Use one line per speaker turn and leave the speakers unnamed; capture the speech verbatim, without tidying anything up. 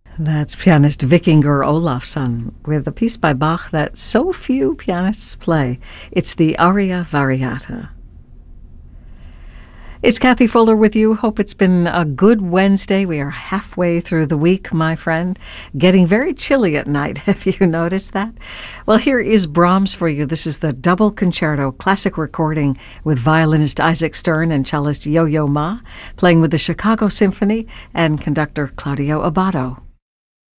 That's pianist Vikingur Olafsson with a piece by Bach that so few pianists play. It's the Aria Variata. It's Kathy Fuller with you. Hope it's been a good Wednesday. We are halfway through the week, my friend. Getting very chilly at night. Have you noticed that? Well, here is Brahms for you. This is the double concerto classic recording with violinist Isaac Stern and cellist Yo-Yo Ma, playing with the Chicago Symphony and conductor Claudio Abbado.